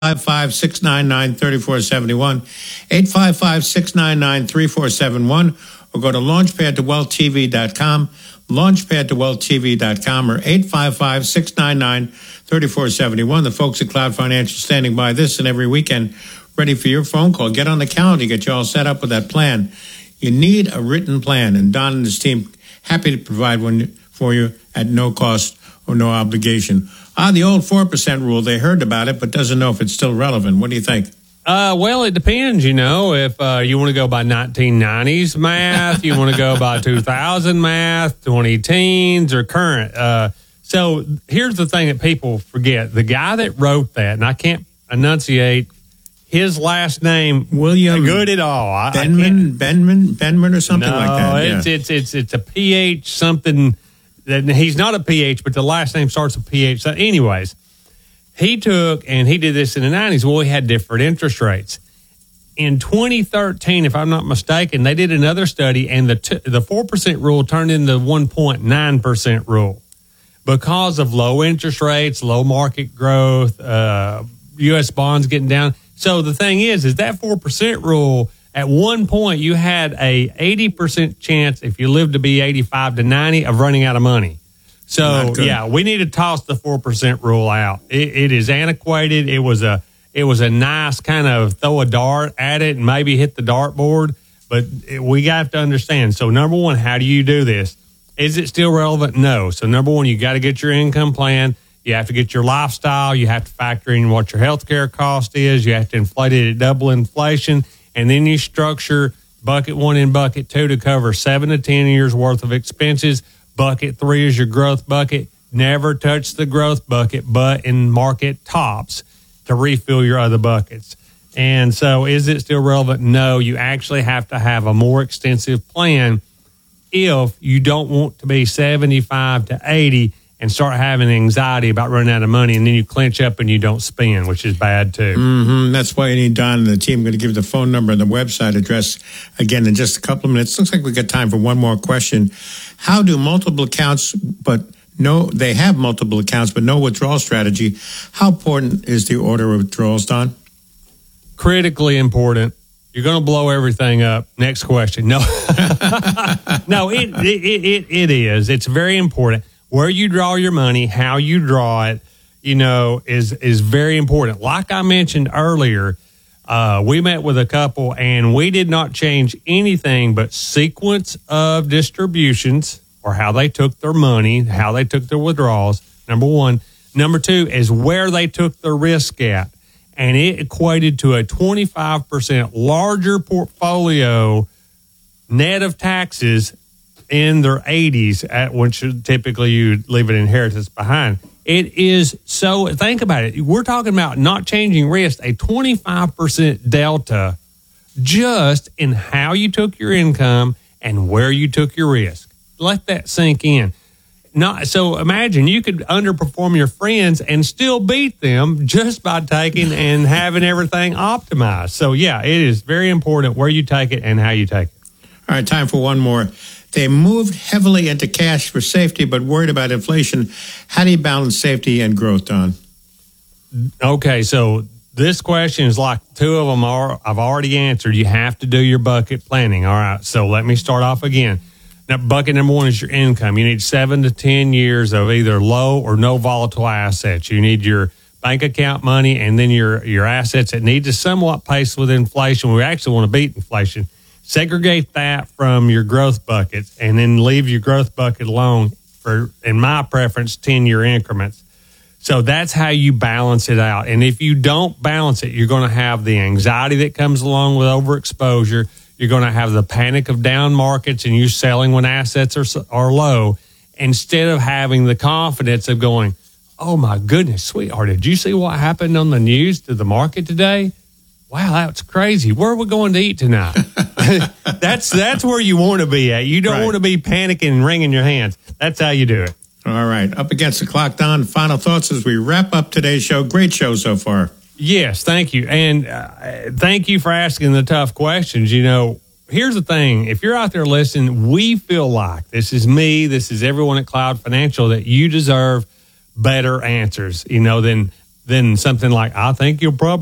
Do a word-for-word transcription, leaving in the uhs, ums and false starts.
five five, six nine nine, three four seven one, eight five five, six nine nine, three four seven one, or go to launchpad to wealth t v dot com, launchpad to wealth t v dot com, or eight five five, six nine nine, three four seven one. The folks at Cloud Financial standing by this and every weekend, ready for your phone call. Get on the calendar, get you all set up with that plan. You need a written plan, and Don and his team happy to provide one for you at no cost or no obligation. Ah, the old four percent rule, they heard about it, but doesn't know if it's still relevant. What do you think? Uh, well, it depends, you know, if uh, you want to go by nineteen nineties math, you want to go by two thousand math, twenty teens, or current. Uh, so here's the thing that people forget. The guy that wrote that, and I can't enunciate his last name, William good at all. I, Benman, I Benman, Benman, or something no, like that. It's, yeah. it's it's it's a P H something. That he's not a P H, but the last name starts with P H. So, anyways, he took and he did this in the nineties. Well, we had different interest rates. In twenty thirteen, if I'm not mistaken, they did another study, and the t- the four percent rule turned into one point nine percent rule because of low interest rates, low market growth, uh, U S bonds getting down. So the thing is, is that four percent rule, at one point you had a eighty percent chance, if you lived to be eighty-five to ninety, of running out of money. So, yeah, we need to toss the four percent rule out. It, it is antiquated. It was a it was a nice kind of throw a dart at it and maybe hit the dartboard. But it, we got to understand. So, number one, how do you do this? Is it still relevant? No. So, number one, you got to get your income plan. You have to get your lifestyle. You have to factor in what your health care cost is. You have to inflate it at double inflation. And then you structure bucket one and bucket two to cover seven to ten years worth of expenses. Bucket three is your growth bucket. Never touch the growth bucket, but in market tops to refill your other buckets. And so is it still relevant? No, you actually have to have a more extensive plan if you don't want to be seventy-five to eighty and start having anxiety about running out of money, and then you clinch up and you don't spend, which is bad too. Mm-hmm. That's why you need Don and the team. I'm going to give the phone number and the website address again in just a couple of minutes. Looks like we got time for one more question. How do multiple accounts, but no, they have multiple accounts, but no withdrawal strategy? How important is the order of withdrawals, Don? Critically important. You're going to blow everything up. Next question. No, no, it, it it it is. It's very important. Where you draw your money, how you draw it, you know, is is very important. Like I mentioned earlier, uh, we met with a couple and we did not change anything but sequence of distributions or how they took their money, how they took their withdrawals, number one. Number two is where they took the risk at. And it equated to a twenty-five percent larger portfolio net of taxes in their eighties, at which typically you leave an inheritance behind. It is so, think about it. We're talking about not changing risk, a twenty-five percent delta just in how you took your income and where you took your risk. Let that sink in. Not so imagine you could underperform your friends and still beat them just by taking and having everything optimized. So, yeah, it is very important where you take it and how you take it. All right, time for one more. They moved heavily into cash for safety, but worried about inflation. How do you balance safety and growth, Don? Okay, so this question is like two of them are I've already answered. You have to do your bucket planning. All right, so let me start off again. Now, bucket number one is your income. You need seven to ten years of either low or no volatile assets. You need your bank account money and then your, your assets that need to somewhat pace with inflation. We actually want to beat inflation. Segregate that from your growth buckets and then leave your growth bucket alone for, in my preference, ten-year increments. So that's how you balance it out. And if you don't balance it, you're going to have the anxiety that comes along with overexposure. You're going to have the panic of down markets and you selling when assets are are low instead of having the confidence of going, oh, my goodness, sweetheart, did you see what happened on the news to the market today? Wow, that's crazy. Where are we going to eat tonight? that's that's where you want to be at. You don't right. want to be panicking and wringing your hands. That's how you do it. All right. Up against the clock, Don. Final thoughts as we wrap up today's show. Great show so far. Yes, thank you. And uh, thank you for asking the tough questions. You know, here's the thing. If you're out there listening, we feel like, this is me, this is everyone at Cloud Financial, that you deserve better answers, you know, than than something like, I think you'll probably